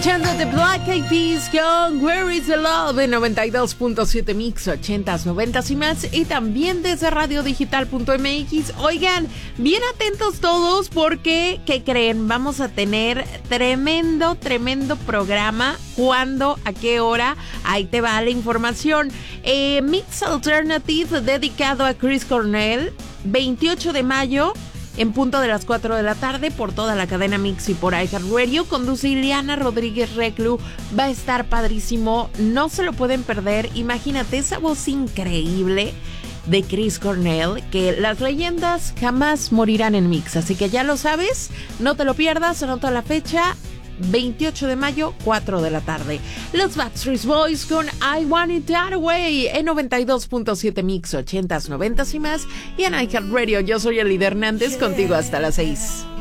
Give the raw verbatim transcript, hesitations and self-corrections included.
escuchando The Black Eyed Peas con Where is the Love en noventa y dos punto siete Mix, ochentas, noventas y más, y también desde radio digital punto m x. Oigan, bien atentos todos porque, ¿qué creen? Vamos a tener tremendo, tremendo programa. ¿Cuándo? ¿A qué hora? Ahí te va la información. Eh, Mix Alternative dedicado a Chris Cornell, veintiocho de mayo. En punto de las cuatro de la tarde por toda la cadena Mix y por iHeartRadio. Conduce Ileana Rodríguez Reclu. Va a estar padrísimo. No se lo pueden perder. Imagínate esa voz increíble de Chris Cornell, que las leyendas jamás morirán en Mix. Así que ya lo sabes. No te lo pierdas. Anota la fecha. veintiocho de mayo, cuatro de la tarde. Los Backstreet Boys con I Want It That Way en noventa y dos punto siete Mix, ochentas, noventas y más. Y en iHeartRadio, yo soy Elida Hernández, contigo hasta las seis.